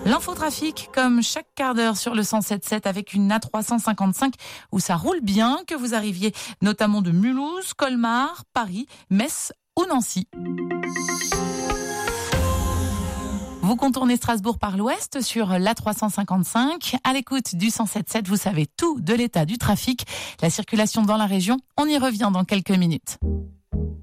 L'infotrafic, comme chaque quart d'heure sur le 107.7 avec une A355 où ça roule bien, que vous arriviez notamment de Mulhouse, Colmar, Paris, Metz ou Nancy. Vous contournez Strasbourg par l'ouest sur l'A355. À l'écoute du 107.7, vous savez tout de l'état du trafic, la circulation dans la région. On y revient dans quelques minutes.